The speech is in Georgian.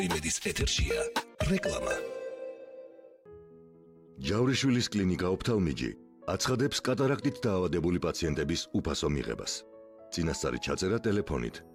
იმედის ეთერშია რეკლამა. ჯავრიშვილის კლინიკა ოფთალმიჯი აცხადებს კატარაქტით დაავადებული პაციენტების უფასო მიღებას. წინასწარი ჩაწერა ტელეფონით